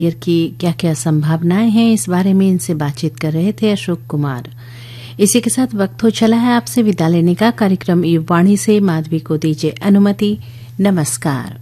की क्या क्या संभावनाएं हैं, इस बारे में इनसे बातचीत कर रहे थे अशोक कुमार। इसी के साथ वक्त हो चला है आपसे विदा लेने का। कार्यक्रम युवाणी से माधवी को दीजिए अनुमति। नमस्कार।